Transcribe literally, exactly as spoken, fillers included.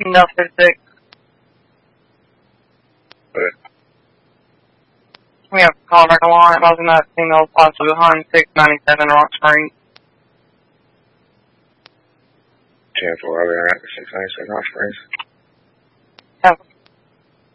Delta six. Good. We have a caller on. It was another single possibly behind six ninety-seven Rock Spring. ten four, I'll be at six ninety-seven Rock Springs.